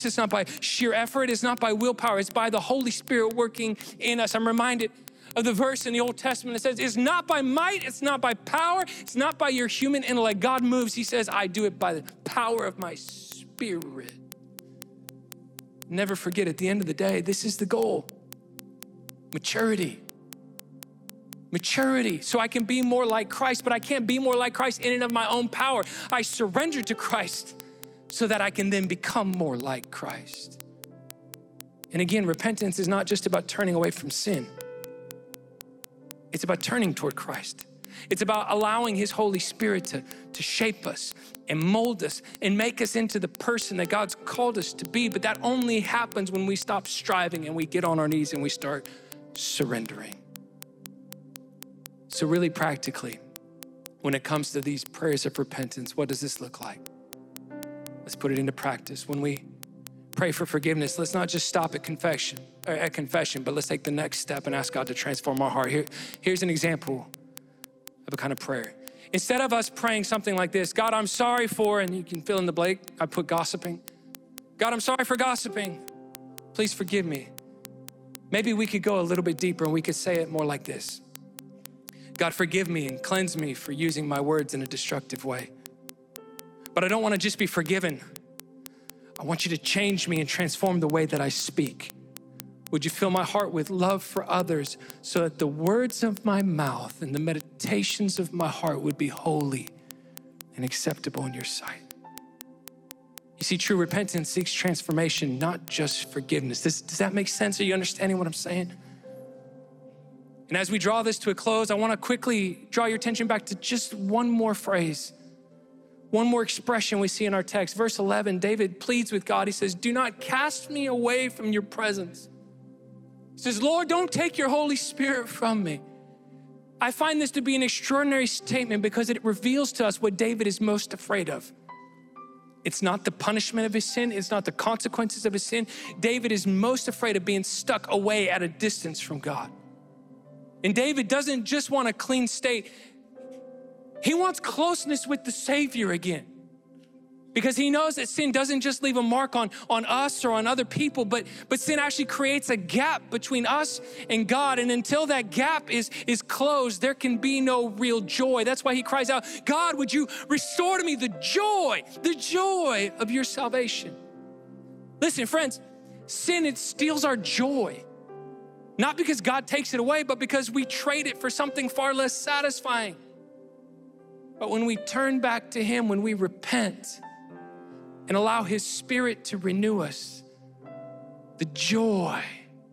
It's not by sheer effort. It's not by willpower. It's by the Holy Spirit working in us. I'm reminded of the verse in the Old Testament that says, it's not by might, it's not by power, it's not by your human intellect. God moves. He says, I do it by the power of my Spirit. Never forget, at the end of the day, this is the goal. Maturity. Maturity, so I can be more like Christ, but I can't be more like Christ in and of my own power. I surrender to Christ so that I can then become more like Christ. And again, repentance is not just about turning away from sin. It's about turning toward Christ. It's about allowing his Holy Spirit to shape us and mold us and make us into the person that God's called us to be. But that only happens when we stop striving and we get on our knees and we start surrendering. So really practically, when it comes to these prayers of repentance, what does this look like? Let's put it into practice. When we pray for forgiveness, let's not just stop at confession, but let's take the next step and ask God to transform our heart. Here's an example of a kind of prayer. Instead of us praying something like this, God, I'm sorry for, and you can fill in the blank, I put gossiping. God, I'm sorry for gossiping. Please forgive me. Maybe we could go a little bit deeper and we could say it more like this. God, forgive me and cleanse me for using my words in a destructive way. But I don't want to just be forgiven. I want you to change me and transform the way that I speak. Would you fill my heart with love for others so that the words of my mouth and the meditations of my heart would be holy and acceptable in your sight? You see, true repentance seeks transformation, not just forgiveness. Does that make sense? Are you understanding what I'm saying? And as we draw this to a close, I want to quickly draw your attention back to just one more phrase, one more expression we see in our text. Verse 11, David pleads with God. He says, do not cast me away from your presence. He says, Lord, don't take your Holy Spirit from me. I find this to be an extraordinary statement because it reveals to us what David is most afraid of. It's not the punishment of his sin. It's not the consequences of his sin. David is most afraid of being stuck away at a distance from God. And David doesn't just want a clean state. He wants closeness with the Savior again. Because he knows that sin doesn't just leave a mark on us or on other people, but sin actually creates a gap between us and God. And until that gap is closed, there can be no real joy. That's why he cries out, God, would you restore to me the joy of your salvation? Listen, friends, sin, it steals our joy. Not because God takes it away, but because we trade it for something far less satisfying. But when we turn back to him, when we repent and allow his Spirit to renew us, the joy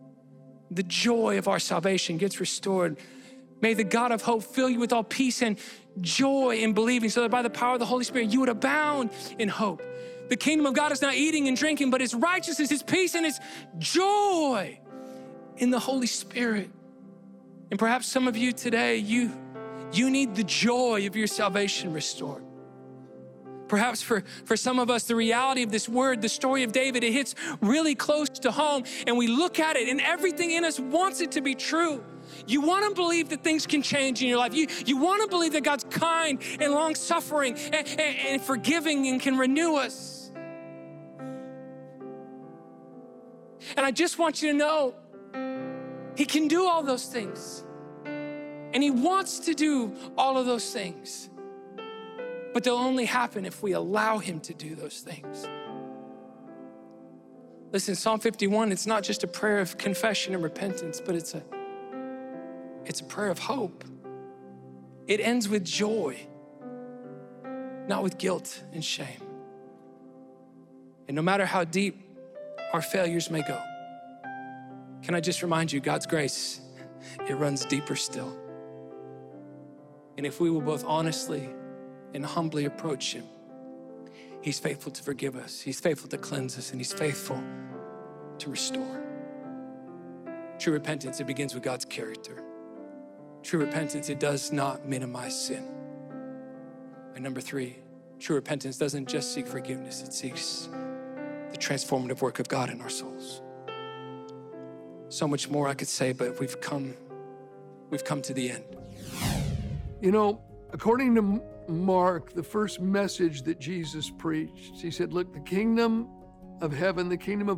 of our salvation gets restored. May the God of hope fill you with all peace and joy in believing, so that by the power of the Holy Spirit, you would abound in hope. The kingdom of God is not eating and drinking, but it's righteousness, it's peace, and it's joy in the Holy Spirit. And perhaps some of you today, you need the joy of your salvation restored. Perhaps for some of us, the reality of this word, the story of David, it hits really close to home, and we look at it and everything in us wants it to be true. You want to believe that things can change in your life. You want to believe that God's kind and long-suffering and forgiving and can renew us. And I just want you to know, he can do all those things. And he wants to do all of those things. But they'll only happen if we allow him to do those things. Listen, Psalm 51, it's not just a prayer of confession and repentance, but it's a prayer of hope. It ends with joy, not with guilt and shame. And no matter how deep our failures may go, can I just remind you, God's grace, it runs deeper still. And if we will both honestly and humbly approach him, he's faithful to forgive us. He's faithful to cleanse us, and he's faithful to restore. True repentance, it begins with God's character. True repentance, it does not minimize sin. And number 3, true repentance doesn't just seek forgiveness, it seeks the transformative work of God in our souls. So much more I could say, but we've come to the end. You know, according to Mark, the first message that Jesus preached, he said, look, the kingdom of heaven, the kingdom of